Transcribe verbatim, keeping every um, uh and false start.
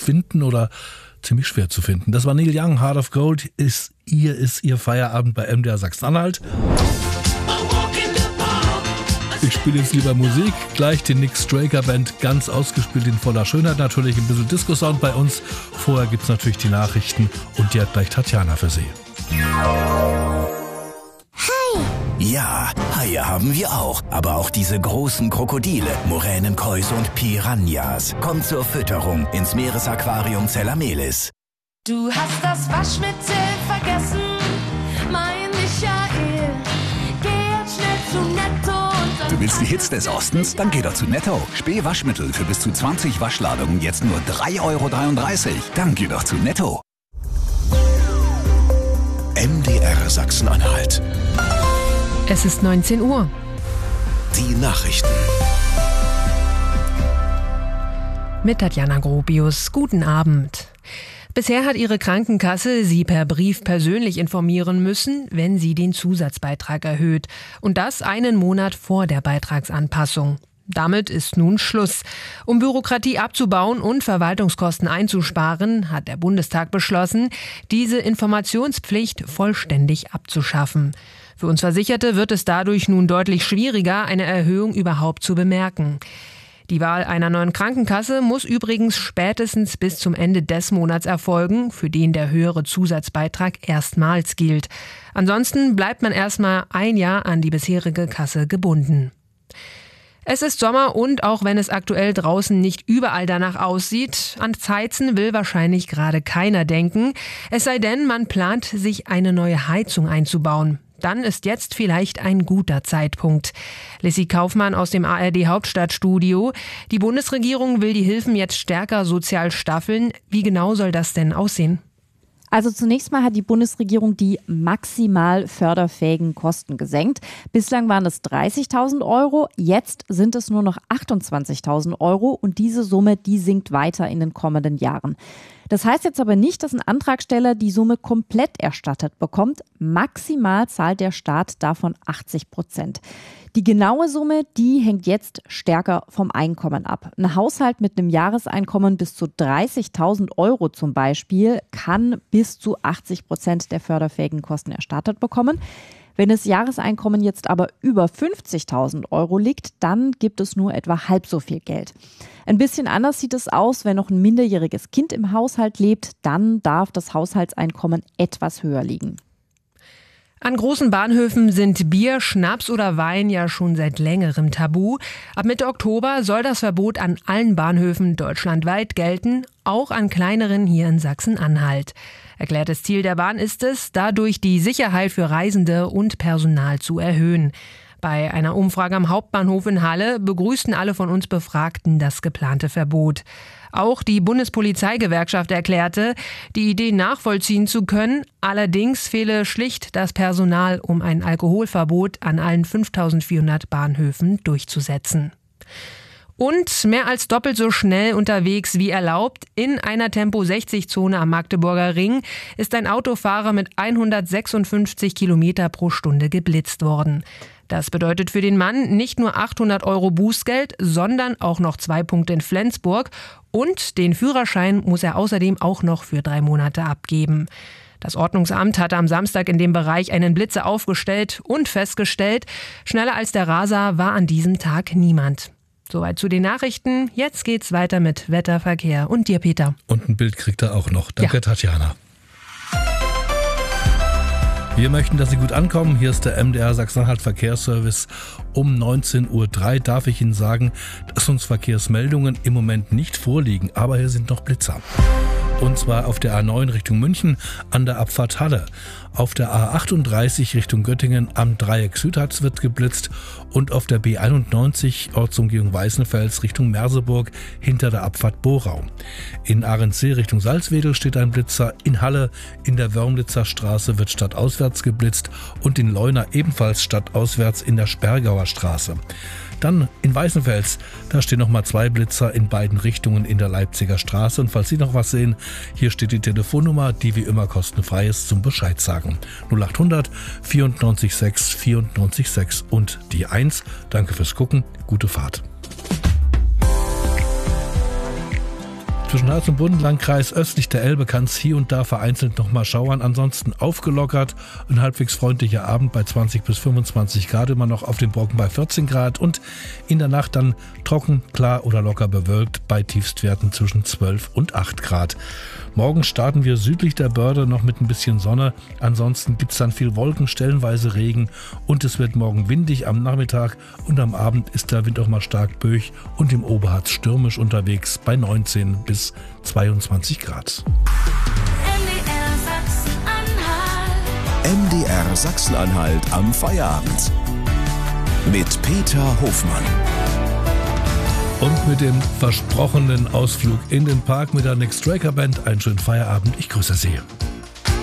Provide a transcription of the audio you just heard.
finden oder ziemlich schwer zu finden. Das war Neil Young, Heart of Gold. Ist, hier ist Ihr Feierabend bei M D R Sachsen-Anhalt. Ich spiele jetzt lieber Musik. Gleich die Nick Straker Band, ganz ausgespielt in voller Schönheit. Natürlich ein bisschen Disco-Sound bei uns. Vorher gibt es natürlich die Nachrichten und die hat gleich Tatjana für Sie. Ja, Haie haben wir auch. Aber auch diese großen Krokodile, Moränenkäuse und Piranhas. Kommt zur Fütterung ins Meeresaquarium Zellamelis. Du hast das Waschmittel vergessen, mein Michael. Geh jetzt schnell zu Netto und dann... Du willst die Hits des Ostens? Dann geh doch zu Netto. Spee-Waschmittel für bis zu zwanzig Waschladungen jetzt nur drei Euro dreiunddreißig. Dann geh doch zu Netto. M D R Sachsen-Anhalt. Es ist neunzehn Uhr. Die Nachrichten. Mit Tatjana Gropius. Guten Abend. Bisher hat ihre Krankenkasse sie per Brief persönlich informieren müssen, wenn sie den Zusatzbeitrag erhöht. Und das einen Monat vor der Beitragsanpassung. Damit ist nun Schluss. Um Bürokratie abzubauen und Verwaltungskosten einzusparen, hat der Bundestag beschlossen, diese Informationspflicht vollständig abzuschaffen. Für uns Versicherte wird es dadurch nun deutlich schwieriger, eine Erhöhung überhaupt zu bemerken. Die Wahl einer neuen Krankenkasse muss übrigens spätestens bis zum Ende des Monats erfolgen, für den der höhere Zusatzbeitrag erstmals gilt. Ansonsten bleibt man erstmal ein Jahr an die bisherige Kasse gebunden. Es ist Sommer und auch wenn es aktuell draußen nicht überall danach aussieht, ans Heizen will wahrscheinlich gerade keiner denken. Es sei denn, man plant, sich eine neue Heizung einzubauen. Dann ist jetzt vielleicht ein guter Zeitpunkt. Lissy Kaufmann aus dem A R D Hauptstadtstudio. Die Bundesregierung will die Hilfen jetzt stärker sozial staffeln. Wie genau soll das denn aussehen? Also zunächst mal hat die Bundesregierung die maximal förderfähigen Kosten gesenkt. Bislang waren es dreißigtausend Euro, jetzt sind es nur noch achtundzwanzigtausend Euro und diese Summe, die sinkt weiter in den kommenden Jahren. Das heißt jetzt aber nicht, dass ein Antragsteller die Summe komplett erstattet bekommt. Maximal zahlt der Staat davon achtzig Prozent. Die genaue Summe, die hängt jetzt stärker vom Einkommen ab. Ein Haushalt mit einem Jahreseinkommen bis zu dreißigtausend Euro zum Beispiel kann bis zu achtzig Prozent der förderfähigen Kosten erstattet bekommen. Wenn das Jahreseinkommen jetzt aber über fünfzigtausend Euro liegt, dann gibt es nur etwa halb so viel Geld. Ein bisschen anders sieht es aus, wenn noch ein minderjähriges Kind im Haushalt lebt, dann darf das Haushaltseinkommen etwas höher liegen. An großen Bahnhöfen sind Bier, Schnaps oder Wein ja schon seit längerem tabu. Ab Mitte Oktober soll das Verbot an allen Bahnhöfen deutschlandweit gelten, auch an kleineren hier in Sachsen-Anhalt. Erklärtes Ziel der Bahn ist es, dadurch die Sicherheit für Reisende und Personal zu erhöhen. Bei einer Umfrage am Hauptbahnhof in Halle begrüßten alle von uns Befragten das geplante Verbot. Auch die Bundespolizeigewerkschaft erklärte, die Idee nachvollziehen zu können. Allerdings fehle schlicht das Personal, um ein Alkoholverbot an allen fünftausendvierhundert Bahnhöfen durchzusetzen. Und mehr als doppelt so schnell unterwegs wie erlaubt. In einer Tempo sechzig Zone am Magdeburger Ring ist ein Autofahrer mit hundertsechsundfünfzig Kilometer pro Stunde geblitzt worden. Das bedeutet für den Mann nicht nur achthundert Euro Bußgeld, sondern auch noch zwei Punkte in Flensburg. Und den Führerschein muss er außerdem auch noch für drei Monate abgeben. Das Ordnungsamt hatte am Samstag in dem Bereich einen Blitzer aufgestellt und festgestellt, schneller als der Raser war an diesem Tag niemand. Soweit zu den Nachrichten. Jetzt geht's weiter mit Wetter, Verkehr und dir, Peter. Und ein Bild kriegt er auch noch. Danke, ja. Tatjana. Wir möchten, dass Sie gut ankommen. Hier ist der M D R Sachsen-Anhalt Verkehrsservice. Um neunzehn Uhr drei darf ich Ihnen sagen, dass uns Verkehrsmeldungen im Moment nicht vorliegen. Aber hier sind noch Blitzer. Und zwar auf der A neun Richtung München an der Abfahrt Halle. Auf der A achtunddreißig Richtung Göttingen am Dreieck Südharz wird geblitzt und auf der B einundneunzig Ortsumgehung Weißenfels Richtung Merseburg hinter der Abfahrt Borau. In Ahrensee Richtung Salzwedel steht ein Blitzer. In Halle in der Wörmlitzer Straße wird stadtauswärts geblitzt und in Leuna ebenfalls stadtauswärts in der Sperrgauer Straße. Dann in Weißenfels, da stehen nochmal zwei Blitzer in beiden Richtungen in der Leipziger Straße. Und falls Sie noch was sehen, hier steht die Telefonnummer, die wie immer kostenfrei ist, zum Bescheid sagen. null achthundert vierundneunzig sechs vierundneunzig sechs und die eins. Danke fürs Gucken, gute Fahrt. Zwischen Harz und Bundenlandkreis östlich der Elbe kann es hier und da vereinzelt noch mal schauern. Ansonsten aufgelockert. Ein halbwegs freundlicher Abend bei zwanzig bis fünfundzwanzig Grad. Immer noch auf den Brocken bei vierzehn Grad. Und in der Nacht dann trocken, klar oder locker bewölkt bei Tiefstwerten zwischen zwölf und acht Grad. Morgen starten wir südlich der Börde noch mit ein bisschen Sonne. Ansonsten gibt es dann viel Wolken, stellenweise Regen. Und es wird morgen windig am Nachmittag. Und am Abend ist der Wind auch mal stark böig. Und im Oberharz stürmisch unterwegs bei neunzehn bis zweiundzwanzig Grad. M D R Sachsen-Anhalt am Feierabend. Mit Peter Hofmann. Und mit dem versprochenen Ausflug in den Park mit der Next Striker Band einen schönen Feierabend. Ich grüße Sie.